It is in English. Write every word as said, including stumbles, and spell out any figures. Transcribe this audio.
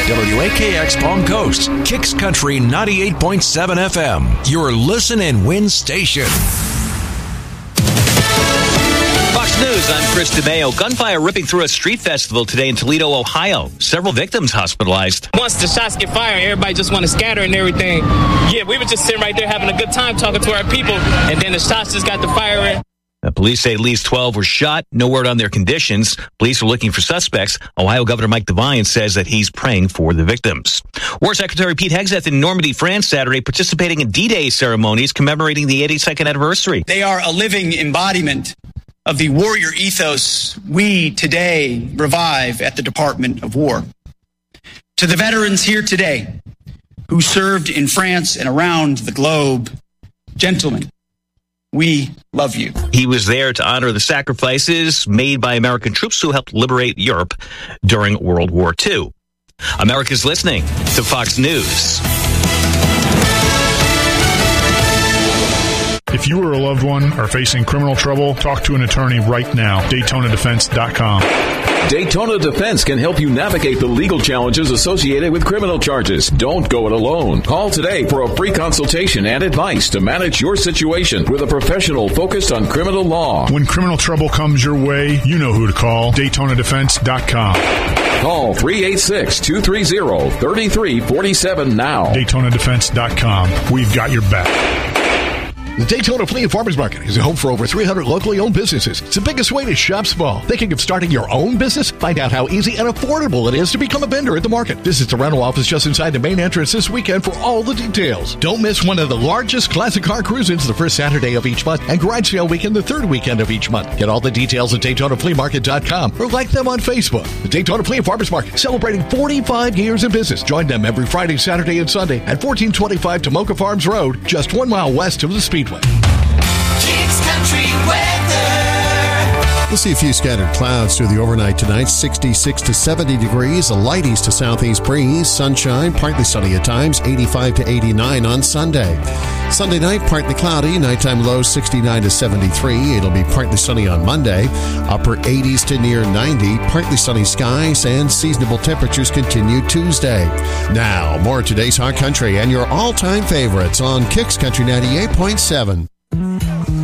W A K X Palm Coast, Kicks Country ninety-eight point seven F M, your listen and win station. Fox News, I'm Chris DeMeo. Gunfire ripping through a street festival today in Toledo, Ohio. Several victims hospitalized. Once the shots get fired, everybody just want to scatter and everything. Yeah, we were just sitting right there having a good time talking to our people, and then the shots just got to firing. The police say at least twelve were shot. No word on their conditions. Police are looking for suspects. Ohio Governor Mike DeWine says that he's praying for the victims. War Secretary Pete Hegseth in Normandy, France, Saturday, participating in D-Day ceremonies commemorating the eighty-second anniversary. They are a living embodiment of the warrior ethos we today revive at the Department of War. To the veterans here today who served in France and around the globe, gentlemen, we love you. He was there to honor the sacrifices made by American troops who helped liberate Europe during World War Two. America's listening to Fox News. If you or a loved one are facing criminal trouble, talk to an attorney right now. Daytona Defense dot com. Daytona Defense can help you navigate the legal challenges associated with criminal charges. Don't go it alone. Call today for a free consultation and advice to manage your situation with a professional focused on criminal law. When criminal trouble comes your way, you know who to call. Daytona Defense dot com. Call three eight six, two three zero, three three four seven now. Daytona Defense dot com. We've got your back. The Daytona Flea and Farmers Market is a home for over three hundred locally owned businesses. It's the biggest way to shop small. Thinking of starting your own business? Find out how easy and affordable it is to become a vendor at the market. Visit the rental office just inside the main entrance this weekend for all the details. Don't miss one of the largest classic car cruise-ins the first Saturday of each month and garage sale weekend the third weekend of each month. Get all the details at Daytona Flea Market dot com or like them on Facebook. The Daytona Flea and Farmers Market, celebrating forty-five years in business. Join them every Friday, Saturday, and Sunday at fourteen twenty-five Tomoka Farms Road, just one mile west of the Speedway. Kicks Country weather. We'll see a few scattered clouds through the overnight tonight. sixty-six to seventy degrees, a light east to southeast breeze, sunshine, partly sunny at times, eighty-five to eighty-nine on Sunday. Sunday night, partly cloudy, nighttime low sixty-nine to seventy-three. It'll be partly sunny on Monday, upper eighties to near ninety, partly sunny skies, and seasonable temperatures continue Tuesday. Now, more of today's Hot Country and your all-time favorites on Kicks Country ninety-eight point seven.